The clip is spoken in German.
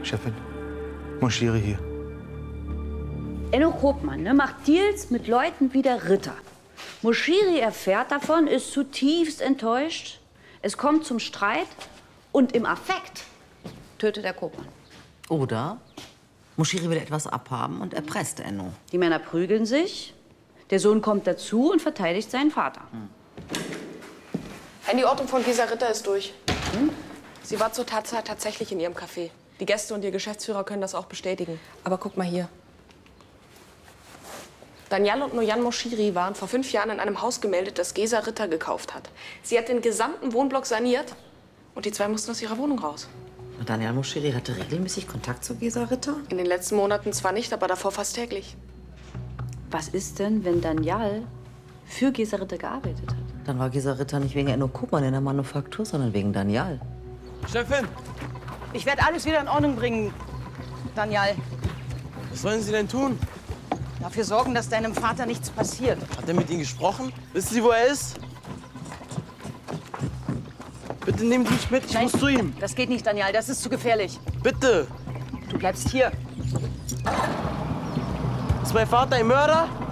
Chefin, Moschiri hier. Enno Kopmann macht Deals mit Leuten wie der Ritter. Moschiri erfährt davon, ist zutiefst enttäuscht. Es kommt zum Streit und im Affekt tötet er Kopmann. Oder Moschiri will etwas abhaben und erpresst Enno. Die Männer prügeln sich. Der Sohn kommt dazu und verteidigt seinen Vater. Handyortung von Gesa Ritter ist durch. Sie war zur Tatzeit tatsächlich in ihrem Café. Die Gäste und ihr Geschäftsführer können das auch bestätigen. Aber guck mal hier. Daniel und Noyan Moschiri waren vor 5 Jahren in einem Haus gemeldet, das Gesa Ritter gekauft hat. Sie hat den gesamten Wohnblock saniert und die zwei mussten aus ihrer Wohnung raus. Und Daniel Moschiri hatte regelmäßig Kontakt zu Gesa Ritter? In den letzten Monaten zwar nicht, aber davor fast täglich. Was ist denn, wenn Daniel für Gesa Ritter gearbeitet hat? Dann war Gesa Ritter nicht wegen Enno Kopmann in der Manufaktur, sondern wegen Daniel. Chefin, Ich werde alles wieder in Ordnung bringen, Daniel. Was wollen Sie denn tun? Dafür sorgen, dass deinem Vater nichts passiert. Hat er mit Ihnen gesprochen? Wissen Sie, wo er ist? Bitte nehmen Sie mich mit, ich muss zu ihm. Das geht nicht, Daniel. Das ist zu gefährlich. Bitte. Du bleibst hier. Ist mein Vater ein Mörder?